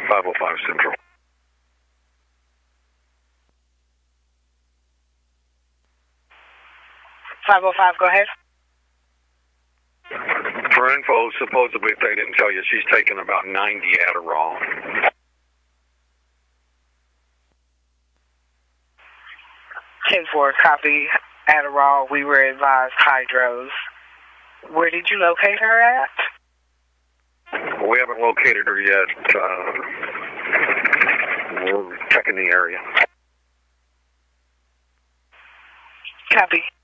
505 Central. Go ahead. For info, supposedly, if they didn't tell you, she's taken about 90 Adderall. 10-4, copy. Adderall, we were advised hydros. Where did you locate her at? We haven't located her yet. We're checking the area. Copy.